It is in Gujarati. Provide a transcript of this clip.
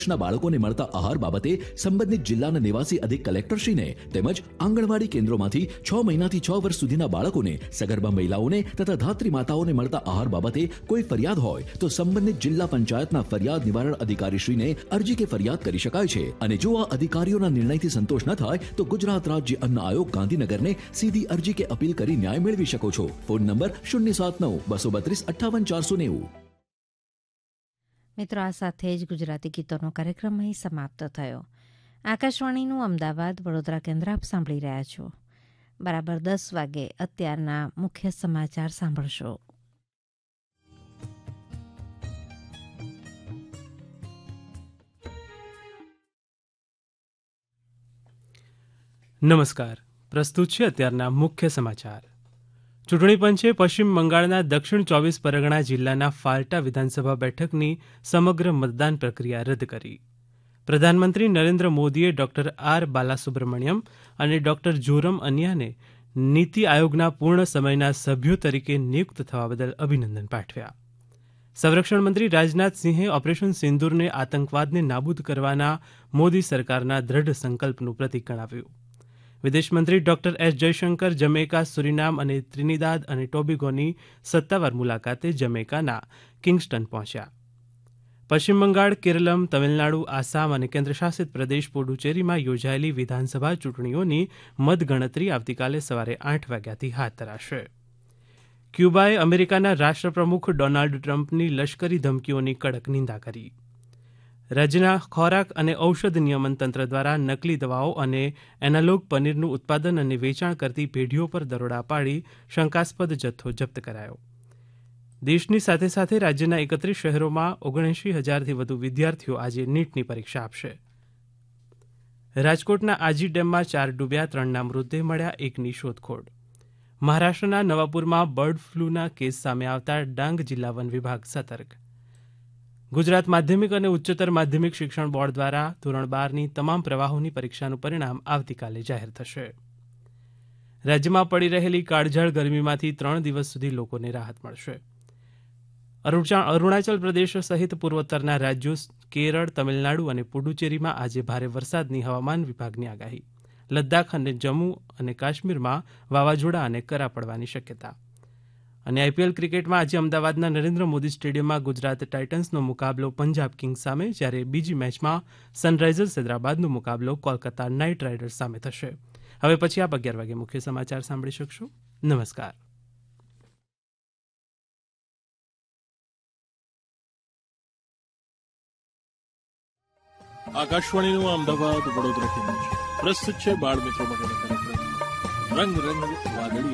ના બાળકોને મળતા આહાર બાબતે સંબંધિત જિલ્લાના નિવાસી અધિક કલેક્ટરશ્રીને તેમજ આંગણવાડી કેન્દ્રોમાંથી 6 મહિનાથી 6 વર્ષ સુધીના બાળકોને, સગર્ભા મહિલાઓને તથા ધાત્રી માતાઓને મળતા આહાર બાબતે કોઈ ફરિયાદ હોય તો સંબંધિત જિલ્લા પંચાયતના ફરિયાદ નિવારણ અધિકારીશ્રીને અરજી કે ફરિયાદ કરી શકાય છે. અને જો આ અધિકારીઓના નિર્ણયથી સંતોષ ન થાય તો ગુજરાત રાજ્ય અન્ન આયોગ ગાંધીનગરને સીધી અરજી કે અપીલ કરી ન્યાય મેળવી શકો છો. Phone number 079-232-58-490. મિત્રો, આ સાથે જ ગુજરાતી ગીતોનો કાર્યક્રમ અહીં સમાપ્ત થયો. આકાશવાણીનું અમદાવાદ વડોદરા કેન્દ્ર આપ સાંભળી રહ્યા છો. બરાબર 10 વાગે અત્યારના મુખ્ય સમાચાર સાંભળશો. નમસ્કાર, પ્રસ્તુત છે અત્યારના મુખ્ય સમાચાર. ચૂંટણી પંચે પશ્ચિમ બંગાળના દક્ષિણ 24 પરગણા જિલ્લાના ફાલ્ટા વિધાનસભા બેઠકની સમગ્ર મતદાન પ્રક્રિયા રદ કરી. પ્રધાનમંત્રી નરેન્દ્ર મોદીએ ડોક્ટર આર બાલાસુબ્રમણ્યમ અને ડોક્ટર જોરમ અનિયાને નીતિ આયોગના પૂર્ણ સમયના સભ્યો તરીકે નિયુક્ત થવા બદલ અભિનંદન પાઠવ્યા. સંરક્ષણ મંત્રી રાજનાથસિંહે ઓપરેશન સિંદૂરને આતંકવાદને નાબૂદ કરવાના મોદી સરકારના દ્રઢ સંકલ્પનું પ્રતીક ગણાવ્યું. વિદેશમંત્રી doctor S Jaishankar Jamaica, Suriname અને ત્રિનિદાદ અને ટોબેગોની સત્તાવાર મુલાકાતે જમૈકાના કિંગસ્ટન પહોંચ્યા. પશ્ચિમ બંગાળ, કેરલમ, તમિલનાડુ, આસામ અને કેન્દ્રશાસિત પ્રદેશ પુડુચેરીમાં યોજાયેલી વિધાનસભા ચૂંટણીઓની મતગણતરી આવતીકાલે સવારે 8 વાગ્યાથી હાથ ધરાશે. ક્યુબાએ અમેરિકાના રાષ્ટ્રપ્રમુખ ડોનાલ્ડ ટ્રમ્પની લશ્કરી ધમકીઓની કડક નિંદા કરી. રાજ્યના ખોરાક અને ઔષધ નિયમન તંત્ર દ્વારા નકલી દવાઓ અને એનાલોગ પનીરનું ઉત્પાદન અને વેચાણ કરતી પેઢીઓ પર દરોડા પાડી શંકાસ્પદ જથ્થો જપ્ત કરાયો. દેશની સાથે સાથે રાજ્યના 31 શહેરોમાં 79,000થી વધુ વિદ્યાર્થીઓ આજે નીટની પરીક્ષા આપશે. રાજકોટના આજી ડેમમાં 4 ડૂબ્યા, 3ના મૃતદેહ મળ્યા, 1ની શોધખોળ. મહારાષ્ટ્રના નવાપુરમાં બર્ડ ફ્લૂના કેસ સામે આવતા ડાંગ જિલ્લા વન વિભાગ સતર્ક. ગુજરાત માધ્યમિક અને ઉચ્ચતર માધ્યમિક શિક્ષણ બોર્ડ દ્વારા ધોરણ 12ની તમામ પ્રવાહોની પરીક્ષાનું પરિણામ આવતીકાલે જાહેર થશે. રાજ્યમાં પડી રહેલી કાળઝાળ ગરમીમાંથી 3 દિવસ સુધી લોકોને રાહત મળશે. અરુણાચલ પ્રદેશ સહિત પૂર્વોત્તરના રાજ્યો, કેરળ, તમિલનાડુ અને પુડુચેરીમાં આજે ભારે વરસાદની હવામાન વિભાગની આગાહી. લદ્દાખ અને જમ્મુ અને કાશ્મીરમાં વાવાઝોડા અને કરા પડવાની શક્યતા. અને આઈપીએલ ક્રિકેટમાં આજે અમદાવાદના નરેન્દ્ર મોદી સ્ટેડિયમમાં ગુજરાત ટાઇટન્સનો મુકાબલો પંજાબ કિંગ્સ સામે, જ્યારે બીજી મેચમાં સનરાઇઝર્સ હૈદરાબાદનો મુકાબલો કોલકાતા નાઇટ રાઇડર્સ સામે થશે. હવે પછી આપ 11 વાગે મુખ્ય સમાચાર સાંભળી શકશો. નમસ્કાર. આકાશવાણીનું અમદાવાદ વડોદરા કેન્દ્ર છે. પ્રસ્તુત છે બાળ મિત્રો માટેનો કાર્યક્રમ રંગ રંગ વાદળી.